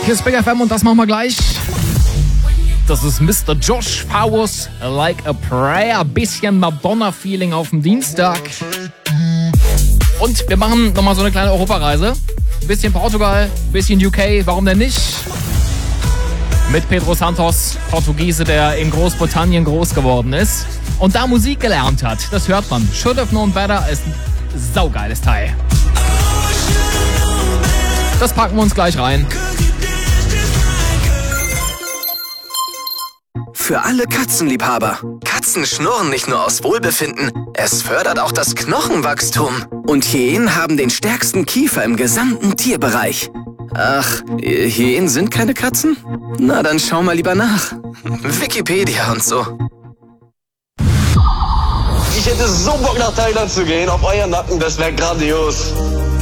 Hier ist Big FM und das machen wir gleich. Das ist Mr. Josh Powers, Like a Prayer. Bisschen Madonna-Feeling auf dem Dienstag. Und wir machen nochmal so eine kleine Europareise. Bisschen Portugal, bisschen UK, warum denn nicht? Mit Pedro Santos, Portugiese, der in Großbritannien groß geworden ist und da Musik gelernt hat. Das hört man. Should Have Known Better ist ein saugeiles Teil. Das packen wir uns gleich rein. Für alle Katzenliebhaber. Katzen schnurren nicht nur aus Wohlbefinden, es fördert auch das Knochenwachstum. Und Hyänen haben den stärksten Kiefer im gesamten Tierbereich. Ach, Hyänen sind keine Katzen? Na, dann schau mal lieber nach. Wikipedia und so. Ich hätte so Bock nach Thailand zu gehen, auf euren Nacken, das wäre grandios.